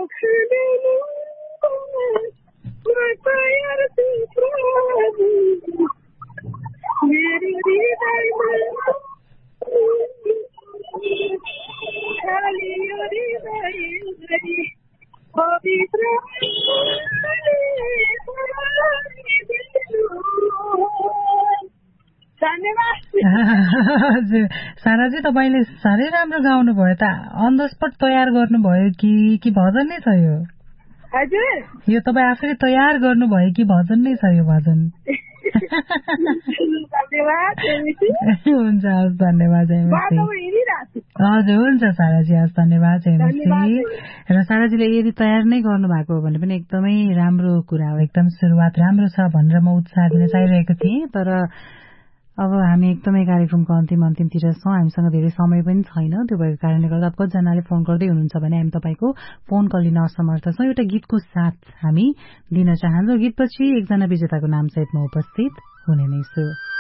हजुर साराजी तपाईले साह्रै राम्रो गाउनु भयो त अन द स्पट तयार गर्नुभयो कि भजन नै छ यो हजुर यो तपाईँ आफैले तयार गर्नुभयो कि भजन नै छ यो भजन हुन्छ हस् धन्यवाद हजुर हुन्छ साराजी हस् धन्यवाद र साराजीले यदि तयार नै गर्नु भएको हो भने पनि एकदमै राम्रो कुरा हो एकदम सुरुवात राम्रो छ भनेर म उत्साह दिन चाहिरहेको थिएँ तर अब हामी एकदमै कार्यक्रमको अन्तिमतिर छौं हामीसँग धेरै समय पनि छैन त्यो भएको कारणले गर्दा कतिजनाले फोन गर्दै हुनुहुन्छ भने हामी तपाईको फोन कल लिन असमर्थ छौं एउटा गीतको साथ हामी दिन चाहन्छौं गीतपछि एकजना विजेताको नाम सहित म उपस्थित हुने नै छु